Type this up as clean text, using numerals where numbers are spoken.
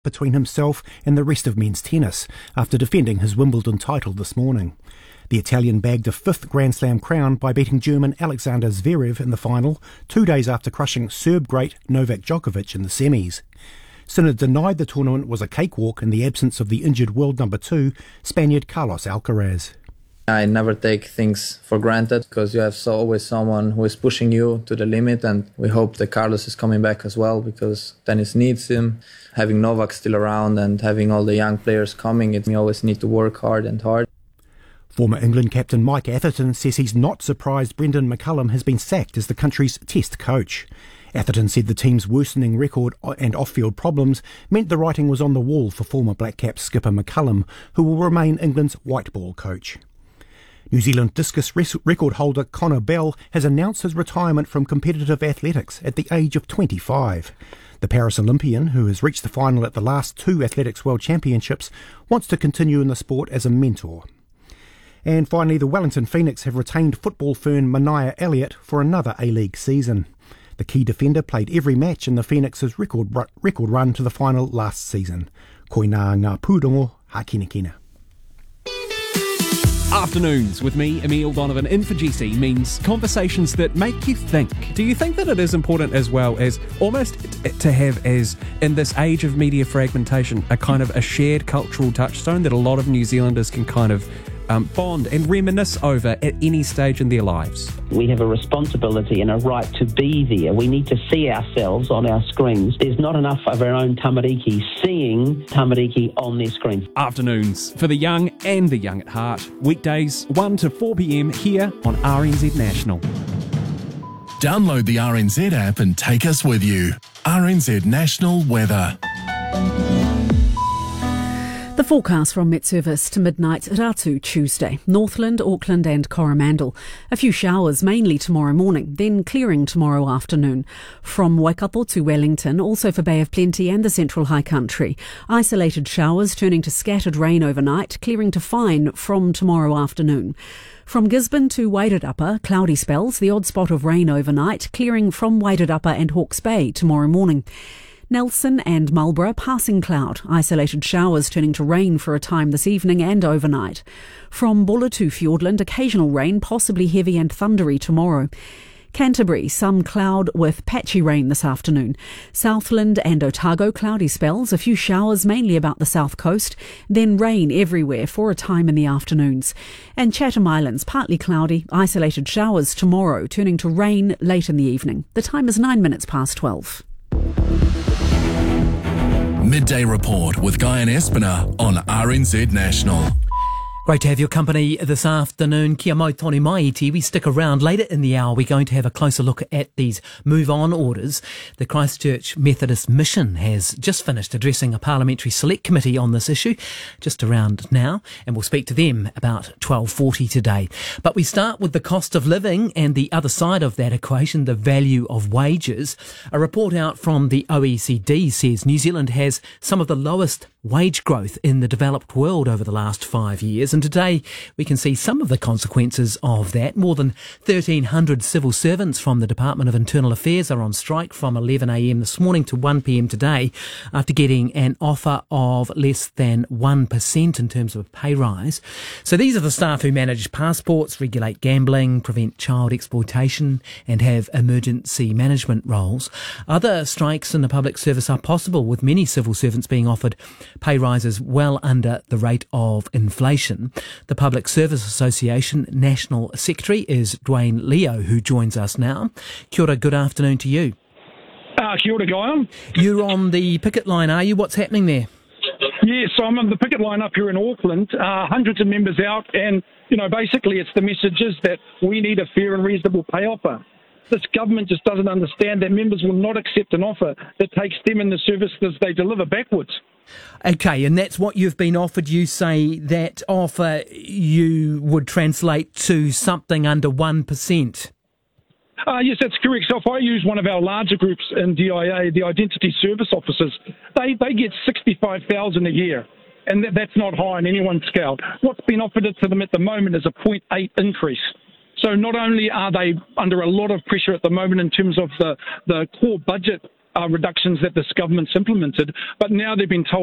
between himself and the rest of men's tennis after defending his Wimbledon title this morning. The Italian bagged a fifth Grand Slam crown by beating German Alexander Zverev in the final, 2 days after crushing Serb great Novak Djokovic in the semis. Sinner denied the tournament was a cakewalk in the absence of the injured world number 2, Spaniard Carlos Alcaraz. I never take things for granted because you have always someone who is pushing you to the limit, and we hope that Carlos is coming back as well because tennis needs him. Having Novak still around and having all the young players coming, we always need to work hard and hard. Former England captain Mike Atherton says he's not surprised Brendan McCullum has been sacked as the country's Test coach. Atherton said the team's worsening record and off-field problems meant the writing was on the wall for former Black Caps skipper McCullum, who will remain England's white ball coach. New Zealand discus record holder Connor Bell has announced his retirement from competitive athletics at the age of 25. The Paris Olympian, who has reached the final at the last 2 Athletics World Championships, wants to continue in the sport as a mentor. And finally, the Wellington Phoenix have retained football fern Mania Elliott for another A-League season. The key defender played every match in the Phoenix's record run to the final last season. Koina ngā pūrongo hakinakina. Afternoons with me, Emile Donovan, in for GC means conversations that make you think. Do you think that it is important as well as almost to have, as in this age of media fragmentation, a kind of a shared cultural touchstone that a lot of New Zealanders can kind of bond and reminisce over at any stage in their lives? We have a responsibility and a right to be there. We need to see ourselves on our screens. There's not enough of our own tamariki seeing tamariki on their screens. Afternoons for the young and the young at heart. Weekdays 1 to 4 p.m. here on RNZ National. Download the RNZ app and take us with you. RNZ National Weather. The forecast from Met Service to midnight at Ratu Tuesday. Northland, Auckland and Coromandel. A few showers mainly tomorrow morning, then clearing tomorrow afternoon. From Waikato to Wellington, also for Bay of Plenty and the Central High Country. Isolated showers turning to scattered rain overnight, clearing to fine from tomorrow afternoon. From Gisborne to Wairarapa, cloudy spells, the odd spot of rain overnight, clearing from Wairarapa and Hawke's Bay tomorrow morning. Nelson and Marlborough, passing cloud. Isolated showers turning to rain for a time this evening and overnight. From Buller to Fiordland, occasional rain, possibly heavy and thundery tomorrow. Canterbury, some cloud with patchy rain this afternoon. Southland and Otago, cloudy spells, a few showers mainly about the south coast, then rain everywhere for a time in the afternoons. And Chatham Islands, partly cloudy, isolated showers tomorrow, turning to rain late in the evening. The time is 9 minutes past 12. Midday Report with Guy and Espiner on RNZ National. Great to have your company this afternoon. Kia mau tonu mai iti. We stick around later in the hour. We're going to have a closer look at these move-on orders. The Christchurch Methodist Mission has just finished addressing a parliamentary select committee on this issue, just around now, and we'll speak to them about 12:40 today. But we start with the cost of living and the other side of that equation, the value of wages. A report out from the OECD says New Zealand has some of the lowest wage growth in the developed world over the last 5 years. And today we can see some of the consequences of that. More than 1,300 civil servants from the Department of Internal Affairs are on strike from 11 a.m. this morning to 1 p.m. today after getting an offer of less than 1% in terms of a pay rise. So these are the staff who manage passports, regulate gambling, prevent child exploitation and have emergency management roles. Other strikes in the public service are possible, with many civil servants being offered pay rises well under the rate of inflation. The Public Service Association National Secretary is Dwayne Leo, who joins us now. Kia ora, good afternoon to you. Kia ora, Guy. You're on the picket line, are you? What's happening there? Yes, I'm on the picket line up here in Auckland. Hundreds of members out, and, basically it's the message is that we need a fair and reasonable pay offer. This government just doesn't understand that members will not accept an offer that takes them and the services they deliver backwards. Okay, and that's what you've been offered. You say that offer you would translate to something under 1%. Yes, that's correct. So if I use one of our larger groups in DIA, the Identity Service Officers, they get $65,000 a year. And that's not high on anyone's scale. What's been offered to them at the moment is a 0.8 increase. So not only are they under a lot of pressure at the moment in terms of the core budget reductions that this government's implemented, but now they've been told